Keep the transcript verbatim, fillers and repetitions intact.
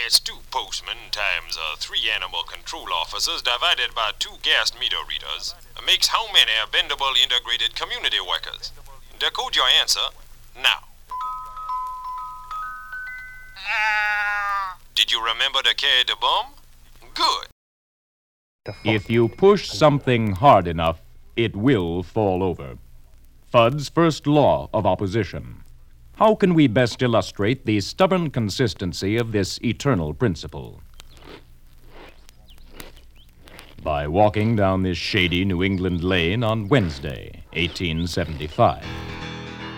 It's two postmen times uh, three animal control officers divided by two gas meter readers makes how many bendable integrated community workers? Decode your answer now. Did you remember to carry the bomb? Good. If you push something hard enough, it will fall over. Fudd's first law of opposition. How can we best illustrate the stubborn consistency of this eternal principle? By walking down this shady New England lane on Wednesday, eighteen seventy-five.